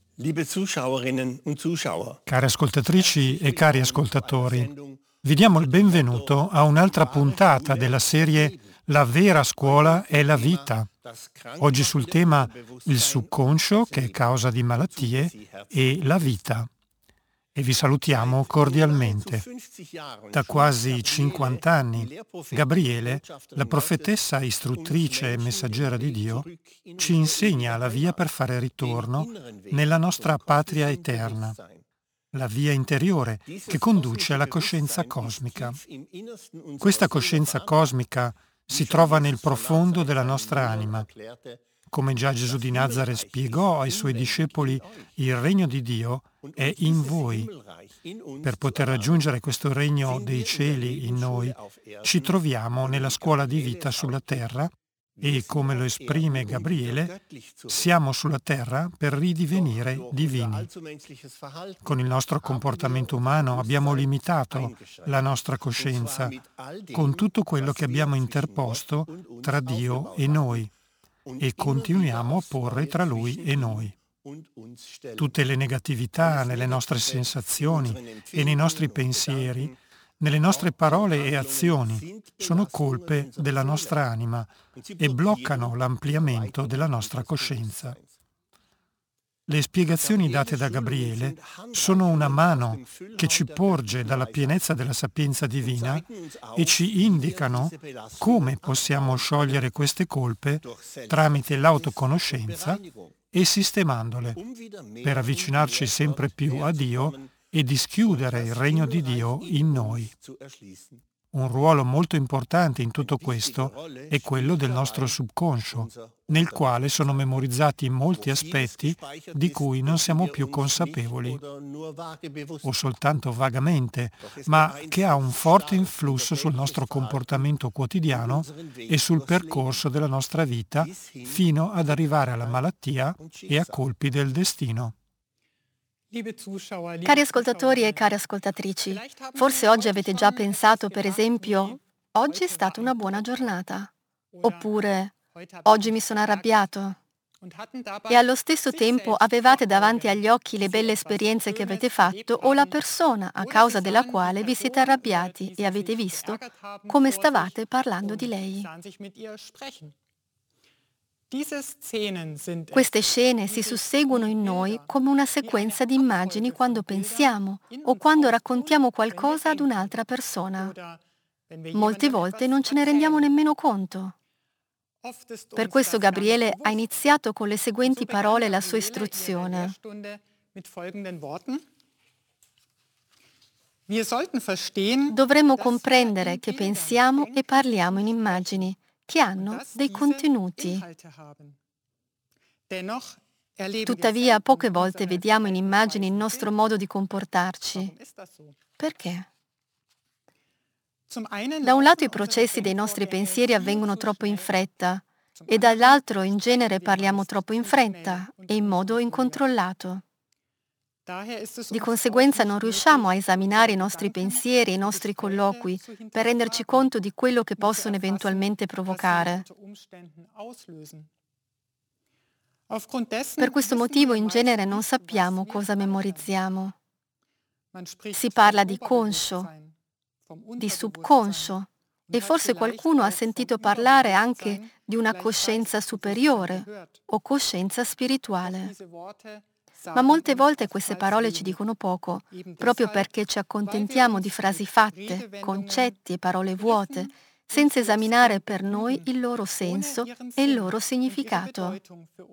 Liebe Zuschauerinnen und Zuschauer, Care ascoltatrici e cari ascoltatori, vi diamo il benvenuto a un'altra puntata della serie La vera scuola è la vita. Oggi sul tema il subconscio, che è causa di malattie, e la vita. E vi salutiamo cordialmente. Da quasi 50 anni, Gabriele, la profetessa istruttrice e messaggera di Dio, ci insegna la via per fare ritorno nella nostra patria eterna, la via interiore che conduce alla coscienza cosmica. Questa coscienza cosmica si trova nel profondo della nostra anima. Come già Gesù di Nazaret spiegò ai suoi discepoli, il regno di Dio è in voi. Per poter raggiungere questo regno dei cieli in noi, ci troviamo nella scuola di vita sulla terra e, come lo esprime Gabriele, siamo sulla terra per ridivenire divini. Con il nostro comportamento umano abbiamo limitato la nostra coscienza con tutto quello che abbiamo interposto tra Dio e noi e continuiamo a porre tra Lui e noi. Tutte le negatività nelle nostre sensazioni e nei nostri pensieri, nelle nostre parole e azioni, sono colpe della nostra anima e bloccano l'ampliamento della nostra coscienza. Le spiegazioni date da Gabriele sono una mano che ci porge dalla pienezza della sapienza divina e ci indicano come possiamo sciogliere queste colpe tramite l'autoconoscenza e sistemandole, per avvicinarci sempre più a Dio e dischiudere il regno di Dio in noi. Un ruolo molto importante in tutto questo è quello del nostro subconscio, nel quale sono memorizzati molti aspetti di cui non siamo più consapevoli, o soltanto vagamente, ma che ha un forte influsso sul nostro comportamento quotidiano e sul percorso della nostra vita fino ad arrivare alla malattia e a colpi del destino. Cari ascoltatori e care ascoltatrici, forse oggi avete già pensato, per esempio, oggi è stata una buona giornata, oppure oggi mi sono arrabbiato. E allo stesso tempo avevate davanti agli occhi le belle esperienze che avete fatto o la persona a causa della quale vi siete arrabbiati e avete visto come stavate parlando di lei. Queste scene si susseguono in noi come una sequenza di immagini quando pensiamo o quando raccontiamo qualcosa ad un'altra persona. Molte volte non ce ne rendiamo nemmeno conto. Per questo Gabriele ha iniziato con le seguenti parole la sua istruzione. Dovremmo comprendere che pensiamo e parliamo in immagini che hanno dei contenuti. Tuttavia, poche volte vediamo in immagini il nostro modo di comportarci. Perché? Da un lato i processi dei nostri pensieri avvengono troppo in fretta e dall'altro in genere parliamo troppo in fretta e in modo incontrollato. Di conseguenza non riusciamo a esaminare i nostri pensieri e i nostri colloqui per renderci conto di quello che possono eventualmente provocare. Per questo motivo in genere non sappiamo cosa memorizziamo. Si parla di conscio, di subconscio e forse qualcuno ha sentito parlare anche di una coscienza superiore o coscienza spirituale. Ma molte volte queste parole ci dicono poco, proprio perché ci accontentiamo di frasi fatte, concetti e parole vuote, senza esaminare per noi il loro senso e il loro significato.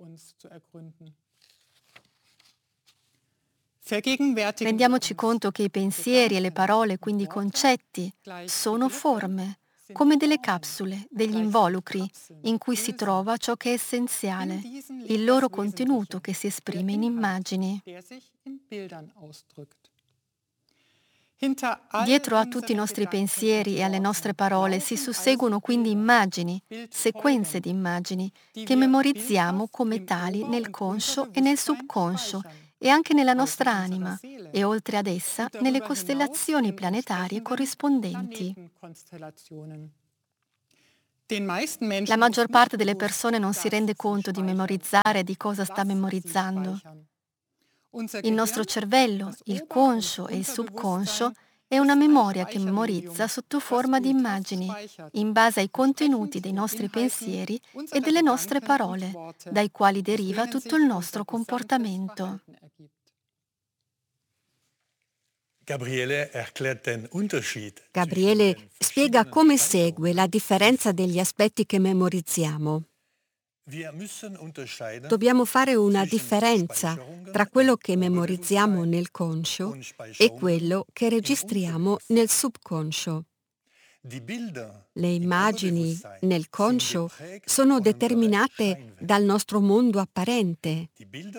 Rendiamoci conto che i pensieri e le parole, quindi i concetti, sono forme, come delle capsule, degli involucri, in cui si trova ciò che è essenziale, il loro contenuto che si esprime in immagini. Dietro a tutti i nostri pensieri e alle nostre parole si susseguono quindi immagini, sequenze di immagini, che memorizziamo come tali nel conscio e nel subconscio, e anche nella nostra anima, e oltre ad essa nelle costellazioni planetarie corrispondenti. La maggior parte delle persone non si rende conto di memorizzare e di cosa sta memorizzando. Il nostro cervello, il conscio e il subconscio, è una memoria che memorizza sotto forma di immagini, in base ai contenuti dei nostri pensieri e delle nostre parole, dai quali deriva tutto il nostro comportamento. Gabriele spiega come segue la differenza degli aspetti che memorizziamo. Dobbiamo fare una differenza tra quello che memorizziamo nel conscio e quello che registriamo nel subconscio. Le immagini nel conscio sono determinate dal nostro mondo apparente.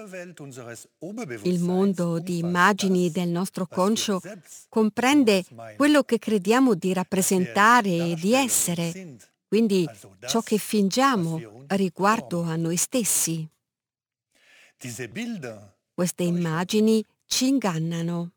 Il mondo di immagini del nostro conscio comprende quello che crediamo di rappresentare e di essere, quindi ciò che fingiamo riguardo a noi stessi. Queste immagini ci ingannano.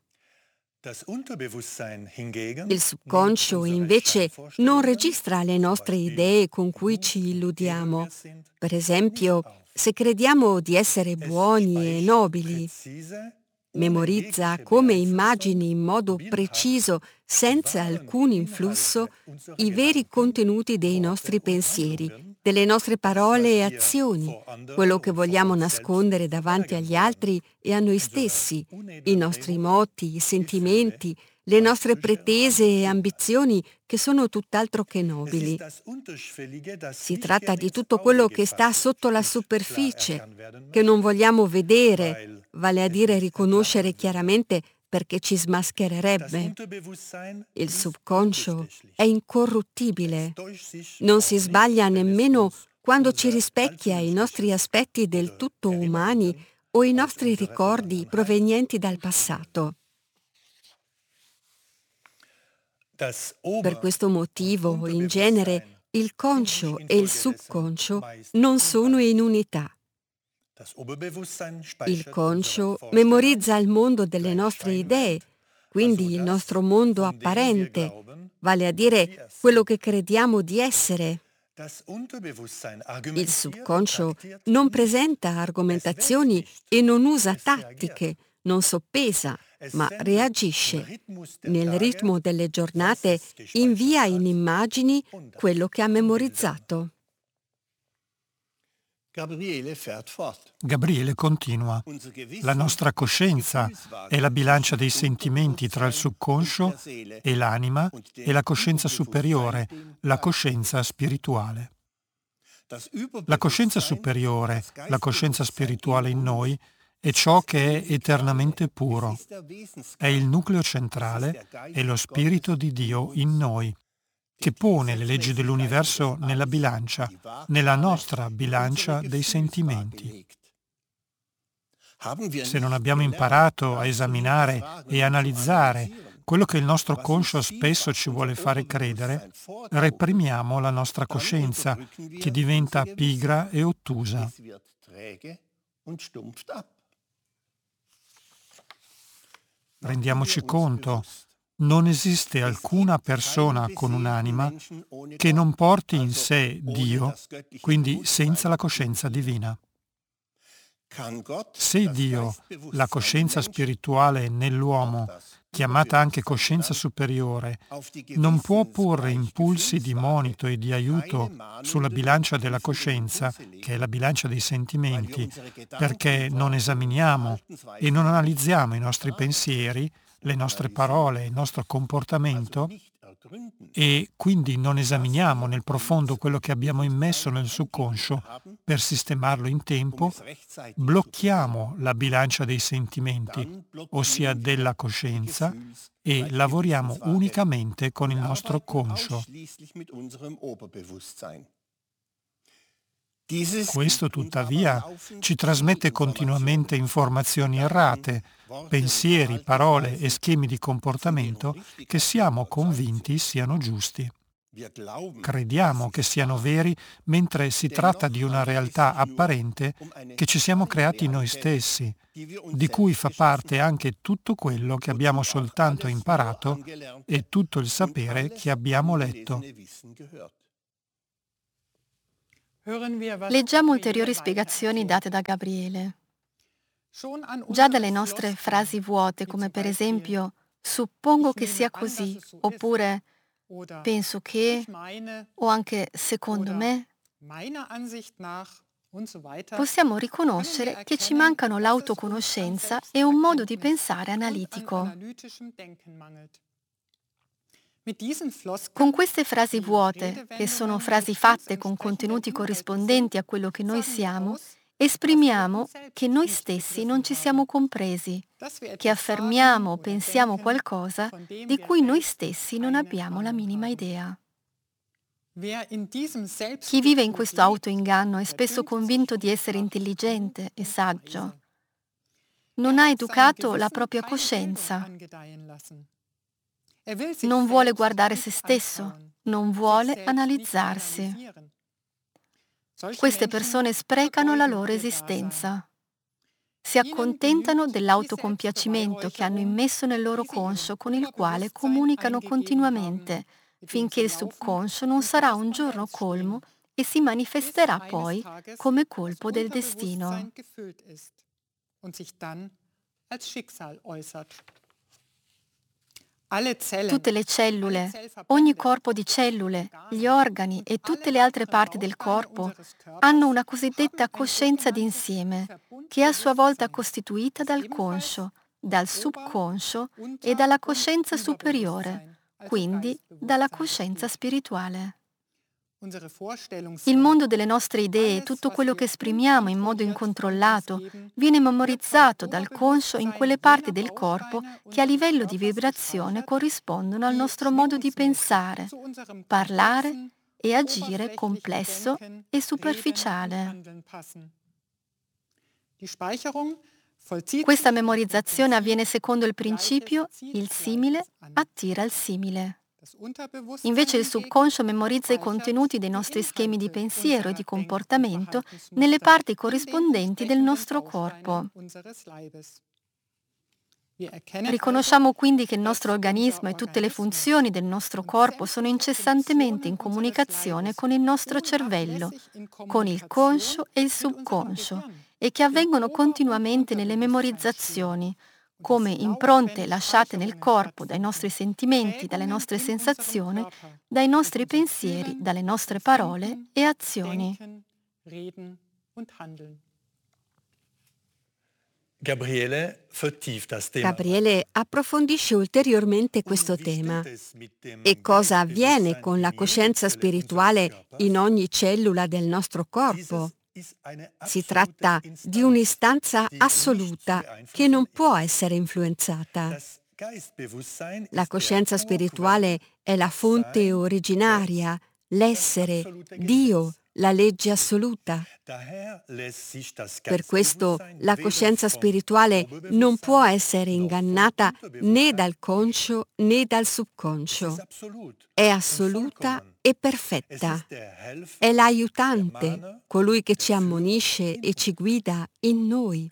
Il subconscio invece non registra le nostre idee con cui ci illudiamo. Per esempio, se crediamo di essere buoni e nobili, memorizza come immagini in modo preciso, senza alcun influsso, i veri contenuti dei nostri pensieri, delle nostre parole e azioni, quello che vogliamo nascondere davanti agli altri e a noi stessi, i nostri moti, i sentimenti, le nostre pretese e ambizioni che sono tutt'altro che nobili. Si tratta di tutto quello che sta sotto la superficie, che non vogliamo vedere, vale a dire riconoscere chiaramente perché ci smaschererebbe. Il subconscio è incorruttibile, non si sbaglia nemmeno quando ci rispecchia i nostri aspetti del tutto umani o i nostri ricordi provenienti dal passato. Per questo motivo, in genere, il conscio e il subconscio non sono in unità. Il conscio memorizza il mondo delle nostre idee, quindi il nostro mondo apparente, vale a dire quello che crediamo di essere. Il subconscio non presenta argomentazioni e non usa tattiche, non soppesa, ma reagisce. Nel ritmo delle giornate invia in immagini quello che ha memorizzato. Gabriele continua. La nostra coscienza è la bilancia dei sentimenti tra il subconscio e l'anima e la coscienza superiore, la coscienza spirituale. La coscienza superiore, la coscienza spirituale in noi, è ciò che è eternamente puro. È il nucleo centrale, è lo Spirito di Dio in noi, che pone le leggi dell'universo nella bilancia, nella nostra bilancia dei sentimenti. Se non abbiamo imparato a esaminare e analizzare quello che il nostro conscio spesso ci vuole fare credere, reprimiamo la nostra coscienza, che diventa pigra e ottusa. Rendiamoci conto, non esiste alcuna persona con un'anima che non porti in sé Dio, quindi senza la coscienza divina. Se Dio, la coscienza spirituale nell'uomo, chiamata anche coscienza superiore, non può porre impulsi di monito e di aiuto sulla bilancia della coscienza, che è la bilancia dei sentimenti, perché non esaminiamo e non analizziamo i nostri pensieri, le nostre parole, il nostro comportamento, e quindi non esaminiamo nel profondo quello che abbiamo immesso nel subconscio per sistemarlo in tempo, blocchiamo la bilancia dei sentimenti, ossia della coscienza, e lavoriamo unicamente con il nostro conscio. Questo, tuttavia, ci trasmette continuamente informazioni errate, pensieri, parole e schemi di comportamento che siamo convinti siano giusti. Crediamo che siano veri mentre si tratta di una realtà apparente che ci siamo creati noi stessi, di cui fa parte anche tutto quello che abbiamo soltanto imparato e tutto il sapere che abbiamo letto. Leggiamo ulteriori spiegazioni date da Gabriele. Già dalle nostre frasi vuote, come per esempio suppongo che sia così, oppure penso che, o anche secondo me, possiamo riconoscere che ci mancano l'autoconoscenza e un modo di pensare analitico. Con queste frasi vuote, che sono frasi fatte con contenuti corrispondenti a quello che noi siamo, esprimiamo che noi stessi non ci siamo compresi, che affermiamo o pensiamo qualcosa di cui noi stessi non abbiamo la minima idea. Chi vive in questo autoinganno è spesso convinto di essere intelligente e saggio. Non ha educato la propria coscienza. Non vuole guardare se stesso, non vuole analizzarsi. Queste persone sprecano la loro esistenza. Si accontentano dell'autocompiacimento che hanno immesso nel loro conscio con il quale comunicano continuamente, finché il subconscio non sarà un giorno colmo e si manifesterà poi come colpo del destino. Tutte le cellule, ogni corpo di cellule, gli organi e tutte le altre parti del corpo hanno una cosiddetta coscienza d'insieme, che è a sua volta costituita dal conscio, dal subconscio e dalla coscienza superiore, quindi dalla coscienza spirituale. Il mondo delle nostre idee, tutto quello che esprimiamo in modo incontrollato, viene memorizzato dal conscio in quelle parti del corpo che a livello di vibrazione corrispondono al nostro modo di pensare, parlare e agire complesso e superficiale. Questa memorizzazione avviene secondo il principio il simile attira il simile. Invece il subconscio memorizza i contenuti dei nostri schemi di pensiero e di comportamento nelle parti corrispondenti del nostro corpo. Riconosciamo quindi che il nostro organismo e tutte le funzioni del nostro corpo sono incessantemente in comunicazione con il nostro cervello, con il conscio e il subconscio, e che avvengono continuamente nelle memorizzazioni, come impronte lasciate nel corpo dai nostri sentimenti, dalle nostre sensazioni, dai nostri pensieri, dalle nostre parole e azioni. Gabriele approfondisce ulteriormente questo tema. E cosa avviene con la coscienza spirituale in ogni cellula del nostro corpo? Si tratta di un'istanza assoluta che non può essere influenzata. La coscienza spirituale è la fonte originaria, l'essere, Dio, la legge assoluta. Per questo la coscienza spirituale non può essere ingannata né dal conscio né dal subconscio. È assoluta e perfetta. È l'aiutante, colui che ci ammonisce e ci guida in noi.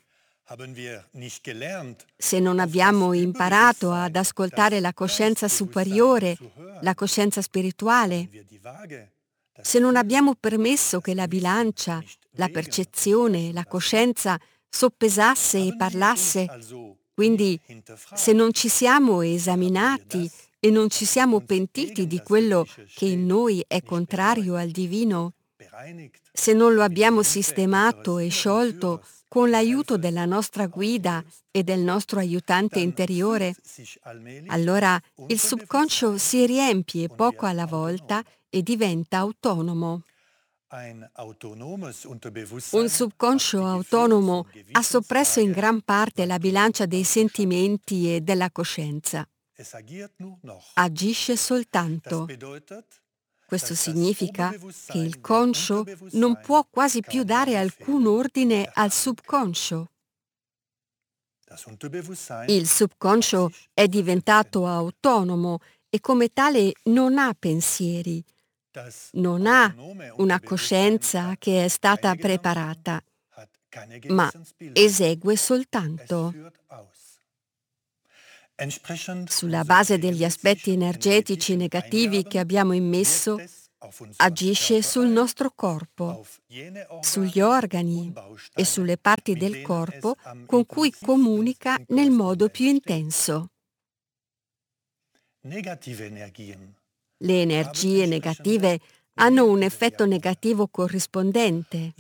Se non abbiamo imparato ad ascoltare la coscienza superiore, la coscienza spirituale, se non abbiamo permesso che la bilancia, la percezione, la coscienza soppesasse e parlasse, quindi se non ci siamo esaminati e non ci siamo pentiti di quello che in noi è contrario al divino, se non lo abbiamo sistemato e sciolto con l'aiuto della nostra guida e del nostro aiutante interiore, allora il subconscio si riempie poco alla volta e diventa autonomo. Un subconscio autonomo ha soppresso in gran parte la bilancia dei sentimenti e della coscienza. Agisce soltanto. Questo significa che il conscio non può quasi più dare alcun ordine al subconscio. Il subconscio è diventato autonomo e come tale non ha pensieri, non ha una coscienza che è stata preparata, ma esegue soltanto. Sulla base degli aspetti energetici negativi che abbiamo immesso, agisce sul nostro corpo, sugli organi e sulle parti del corpo con cui comunica nel modo più intenso. Le energie negative hanno un effetto negativo corrispondente.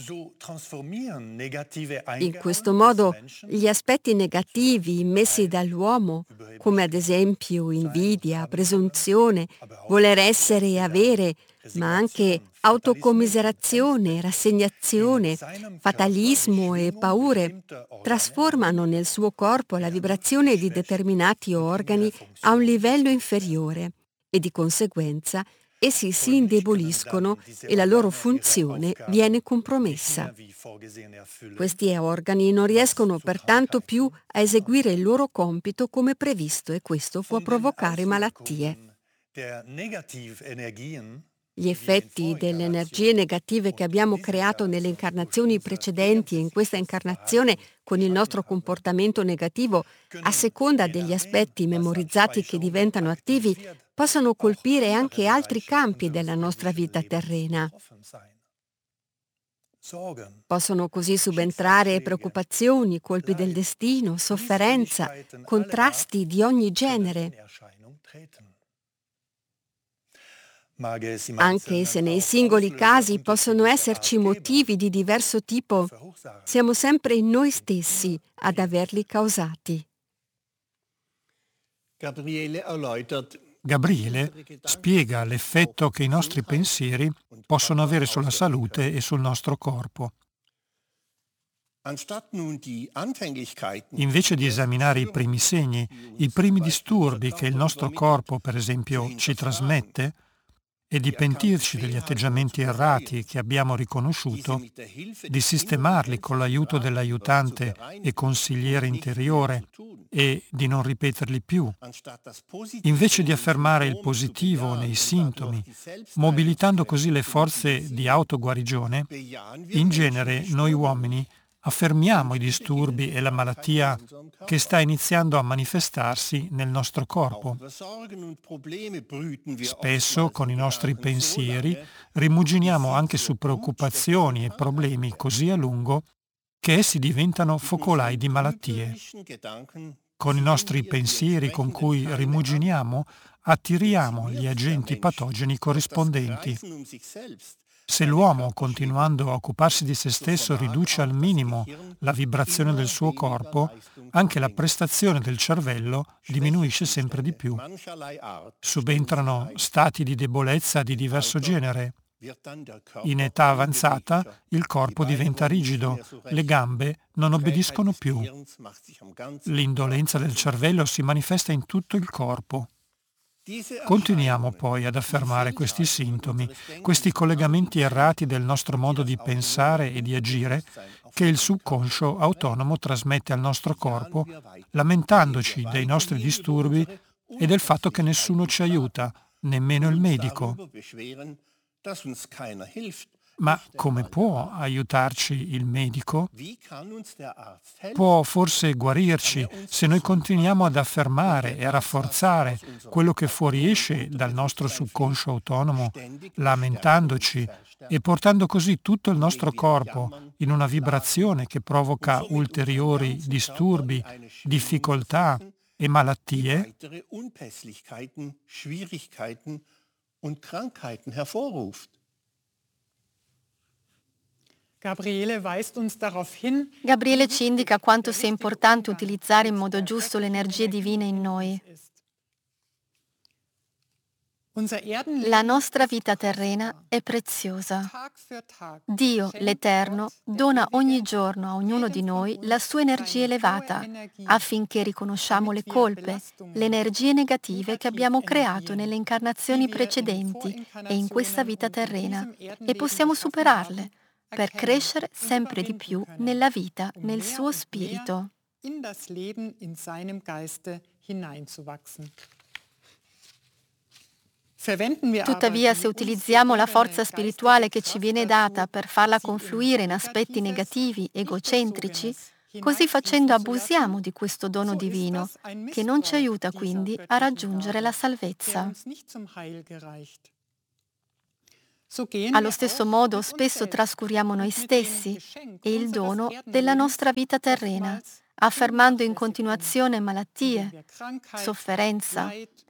In questo modo, gli aspetti negativi immessi dall'uomo, come ad esempio invidia, presunzione, voler essere e avere, ma anche autocommiserazione, rassegnazione, fatalismo e paure, trasformano nel suo corpo la vibrazione di determinati organi a un livello inferiore e di conseguenza essi si indeboliscono e la loro funzione viene compromessa. Questi organi non riescono pertanto più a eseguire il loro compito come previsto e questo può provocare malattie. Gli effetti delle energie negative che abbiamo creato nelle incarnazioni precedenti e in questa incarnazione con il nostro comportamento negativo, a seconda degli aspetti memorizzati che diventano attivi, possono colpire anche altri campi della nostra vita terrena. Possono così subentrare preoccupazioni, colpi del destino, sofferenza, contrasti di ogni genere. Anche se nei singoli casi possono esserci motivi di diverso tipo, siamo sempre noi stessi ad averli causati. Gabriele spiega l'effetto che i nostri pensieri possono avere sulla salute e sul nostro corpo. Invece di esaminare i primi segni, i primi disturbi che il nostro corpo, per esempio, ci trasmette, e di pentirci degli atteggiamenti errati che abbiamo riconosciuto, di sistemarli con l'aiuto dell'aiutante e consigliere interiore e di non ripeterli più, invece di affermare il positivo nei sintomi, mobilitando così le forze di autoguarigione, in genere noi uomini affermiamo i disturbi e la malattia che sta iniziando a manifestarsi nel nostro corpo. Spesso con i nostri pensieri rimuginiamo anche su preoccupazioni e problemi così a lungo che essi diventano focolai di malattie. Con i nostri pensieri con cui rimuginiamo attiriamo gli agenti patogeni corrispondenti. Se l'uomo, continuando a occuparsi di se stesso, riduce al minimo la vibrazione del suo corpo, anche la prestazione del cervello diminuisce sempre di più. Subentrano stati di debolezza di diverso genere. In età avanzata il corpo diventa rigido, le gambe non obbediscono più. L'indolenza del cervello si manifesta in tutto il corpo. Continuiamo poi ad affermare questi sintomi, questi collegamenti errati del nostro modo di pensare e di agire che il subconscio autonomo trasmette al nostro corpo, lamentandoci dei nostri disturbi e del fatto che nessuno ci aiuta, nemmeno il medico. Ma come può aiutarci il medico? Può forse guarirci se noi continuiamo ad affermare e a rafforzare quello che fuoriesce dal nostro subconscio autonomo, lamentandoci e portando così tutto il nostro corpo in una vibrazione che provoca ulteriori disturbi, difficoltà e malattie? Gabriele ci indica quanto sia importante utilizzare in modo giusto le energie divine in noi. La nostra vita terrena è preziosa. Dio, l'Eterno, dona ogni giorno a ognuno di noi la sua energia elevata, affinché riconosciamo le colpe, le energie negative che abbiamo creato nelle incarnazioni precedenti e in questa vita terrena, e possiamo superarle, per crescere sempre di più nella vita, nel suo spirito. Tuttavia, se utilizziamo la forza spirituale che ci viene data per farla confluire in aspetti negativi, egocentrici, così facendo abusiamo di questo dono divino, che non ci aiuta quindi a raggiungere la salvezza. Allo stesso modo spesso trascuriamo noi stessi e il dono della nostra vita terrena, affermando in continuazione malattie, sofferenza